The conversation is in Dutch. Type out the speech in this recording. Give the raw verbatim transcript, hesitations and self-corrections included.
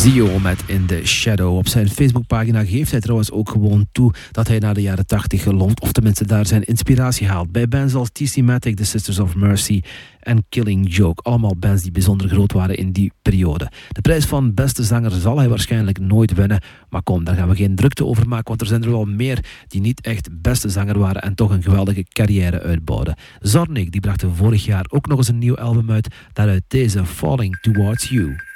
Zio met In The Shadow. Op zijn Facebookpagina geeft hij trouwens ook gewoon toe dat hij naar de jaren tachtig gelooft, of tenminste daar zijn inspiratie haalt. Bij bands als T C Matic, The Sisters of Mercy en Killing Joke. Allemaal bands die bijzonder groot waren in die periode. De prijs van beste zanger zal hij waarschijnlijk nooit winnen. Maar kom, daar gaan we geen drukte over maken, want er zijn er wel meer die niet echt beste zanger waren en toch een geweldige carrière uitbouwden. Zornik, die bracht vorig jaar ook nog eens een nieuw album uit. Daaruit deze Falling Towards You.